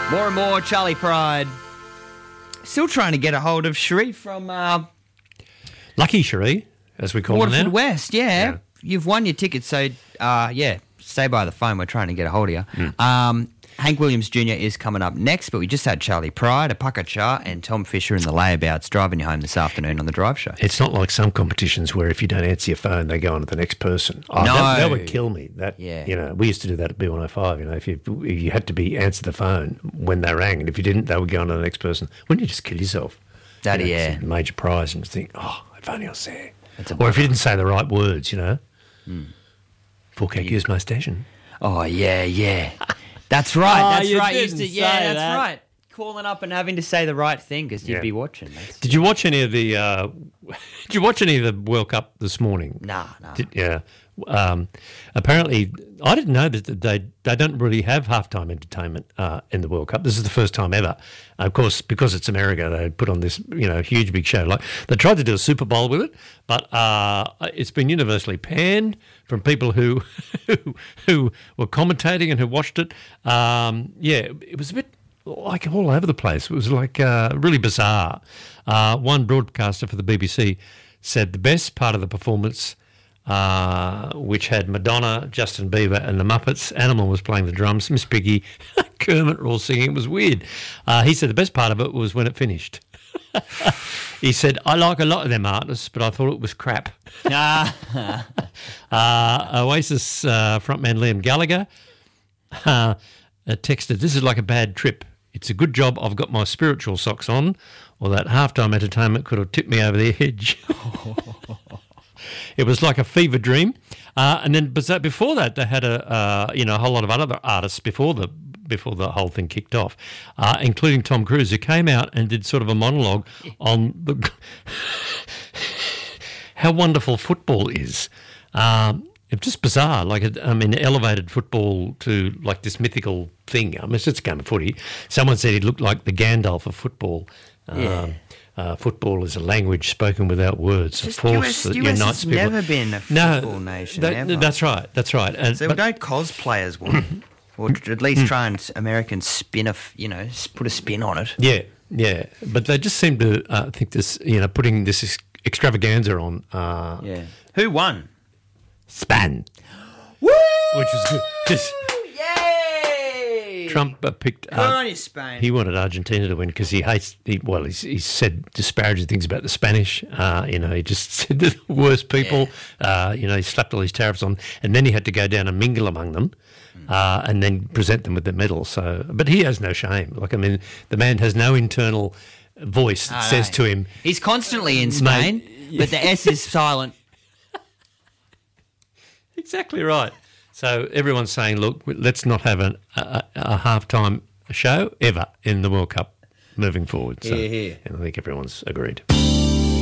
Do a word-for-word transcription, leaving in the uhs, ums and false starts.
More and more Charlie Pride. Still trying to get a hold of Cherie from uh, Lucky Cherie, as we call her Waterford now. West. Yeah. yeah, you've won your ticket, so uh, yeah, stay by the phone. We're trying to get a hold of you. Mm. Um, Hank Williams Junior is coming up next, but we just had Charlie Pride, Apakacha, and Tom Fisher in the layabouts driving you home this afternoon on the Drive Show. It's not like some competitions where if you don't answer your phone, they go on to the next person. Oh, no. that, that would kill me. That yeah. You know, we used to do that at B one oh five. You know, if you if you had to be answer the phone when they rang, and if you didn't, they would go on to the next person. Wouldn't you just kill yourself? That you know, yeah, it's a major prize, and think, oh, if only I was there. Or if you didn't say the right words, you know, mm. Forkakis my station. Oh yeah, yeah. That's right. Oh, that's you right. didn't Used to, yeah, say that's that. right. Calling up and having to say the right thing because you'd Yeah. be watching. That's, Did you watch any of the? Uh, did you watch any of the World Cup this morning? Nah, nah. Did, yeah. Um, apparently, I didn't know that they they don't really have halftime entertainment uh, in the World Cup. This is the first time ever. Uh, of course, because it's America, they put on this you know huge big show. Like they tried to do a Super Bowl with it, but uh, it's been universally panned from people who who, who were commentating and who watched it. Um, yeah, it was a bit like all over the place. It was like uh, really bizarre. Uh, one broadcaster for the B B C said the best part of the performance. Uh, which had Madonna, Justin Bieber and the Muppets. Animal was playing the drums. Miss Piggy, Kermit were all singing. It was weird. Uh, he said the best part of it was when it finished. He said, I like a lot of them artists, but I thought it was crap. uh, Oasis uh, frontman Liam Gallagher uh, texted, this is like a bad trip. It's a good job I've got my spiritual socks on, or that halftime entertainment could have tipped me over the edge. It was like a fever dream, uh, and then before that, they had a uh, you know a whole lot of other artists before the before the whole thing kicked off, uh, including Tom Cruise, who came out and did sort of a monologue on the how wonderful football is. Um, it's just bizarre, like it, I mean, elevated football to like this mythical thing. I mean, it's just a game of footy. Someone said he looked like the Gandalf of football. Yeah. Um, Uh, football is a language spoken without words, Just a force U S, that U S unites has people. never been a football no, nation, that, ever. That's right, that's right. And, So but, don't cosplayers want, or at least try and American spin a, f- you know, s- put a spin on it. yeah, yeah. But they just seem to uh, think this, you know, putting this ex- extravaganza on. Uh, Yeah. Who won? Span. Woo! Which was good. Just, Yay! Trump uh, picked. Good Uh, on you, Spain. He wanted Argentina to win because he hates. He, well, he's, he said disparaging things about the Spanish. Uh, you know, he just said the worst people. Uh, you know, he slapped all these tariffs on, and then he had to go down and mingle among them, uh, and then present them with the medal. So, but he has no shame. Like, I mean, the man has no internal voice that I says know. to him, He's constantly in Spain, Mate, but the S is silent. exactly right. So everyone's saying, look, let's not have an, a, a halftime show ever in the World Cup moving forward. So, Hear, hear. and I think everyone's agreed.